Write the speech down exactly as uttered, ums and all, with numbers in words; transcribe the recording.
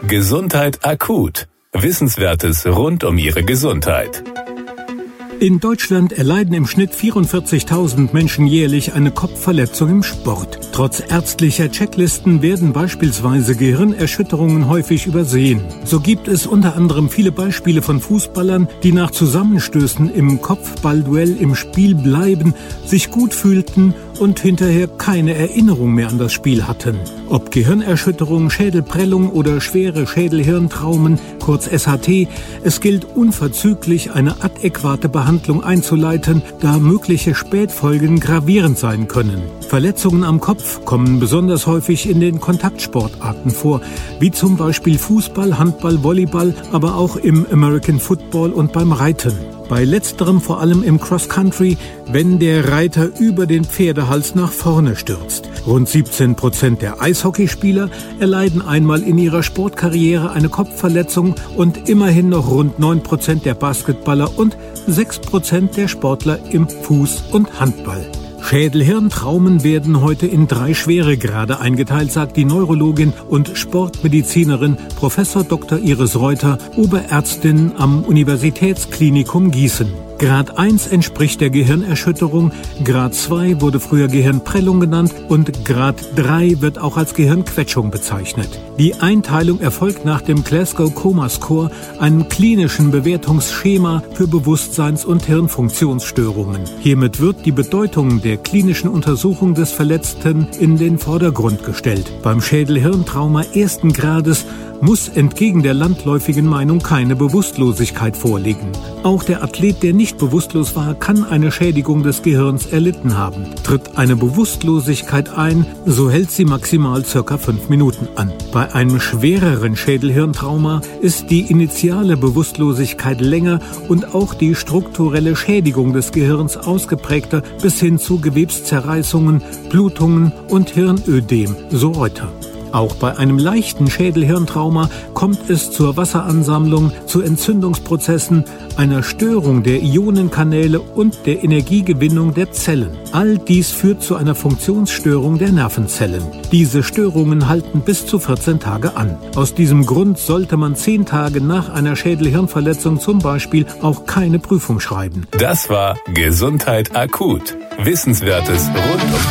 Gesundheit akut. Wissenswertes rund um Ihre Gesundheit. In Deutschland erleiden im Schnitt vierundvierzigtausend Menschen jährlich eine Kopfverletzung im Sport. Trotz ärztlicher Checklisten werden beispielsweise Gehirnerschütterungen häufig übersehen. So gibt es unter anderem viele Beispiele von Fußballern, die nach Zusammenstößen im Kopfballduell im Spiel bleiben, sich gut fühlten und hinterher keine Erinnerung mehr an das Spiel hatten. Ob Gehirnerschütterung, Schädelprellung oder schwere Schädelhirntraumen, kurz S H T, es gilt unverzüglich eine adäquate Behandlung einzuleiten, da mögliche Spätfolgen gravierend sein können. Verletzungen am Kopf kommen besonders häufig in den Kontaktsportarten vor, wie zum Beispiel Fußball, Handball, Volleyball, aber auch im American Football und beim Reiten. Bei letzterem vor allem im Cross-Country, wenn der Reiter über den Pferdehals nach vorne stürzt. Rund siebzehn Prozent der Eishockeyspieler erleiden einmal in ihrer Sportkarriere eine Kopfverletzung und immerhin noch rund neun Prozent der Basketballer und sechs Prozent der Sportler im Fuß- und Handball. Schädelhirntraumen werden heute in drei Schweregrade eingeteilt, sagt die Neurologin und Sportmedizinerin Professor Doktor Iris Reuter, Oberärztin am Universitätsklinikum Gießen. Grad eins entspricht der Gehirnerschütterung, Grad zwei wurde früher Gehirnprellung genannt und Grad drei wird auch als Gehirnquetschung bezeichnet. Die Einteilung erfolgt nach dem Glasgow Coma Score, einem klinischen Bewertungsschema für Bewusstseins- und Hirnfunktionsstörungen. Hiermit wird die Bedeutung der klinischen Untersuchung des Verletzten in den Vordergrund gestellt. Beim Schädelhirntrauma ersten Grades muss entgegen der landläufigen Meinung keine Bewusstlosigkeit vorliegen. Auch der Athlet, der nicht bewusstlos war, kann eine Schädigung des Gehirns erlitten haben. Tritt eine Bewusstlosigkeit ein, so hält sie maximal circa fünf Minuten an. Bei einem schwereren Schädelhirntrauma ist die initiale Bewusstlosigkeit länger und auch die strukturelle Schädigung des Gehirns ausgeprägter bis hin zu Gewebszerreißungen, Blutungen und Hirnödem, so Reuter. Auch bei einem leichten Schädelhirntrauma kommt es zur Wasseransammlung, zu Entzündungsprozessen, einer Störung der Ionenkanäle und der Energiegewinnung der Zellen. All dies führt zu einer Funktionsstörung der Nervenzellen. Diese Störungen halten bis zu vierzehn Tage an. Aus diesem Grund sollte man zehn Tage nach einer Schädelhirnverletzung zum Beispiel auch keine Prüfung schreiben. Das war Gesundheit akut. Wissenswertes rund um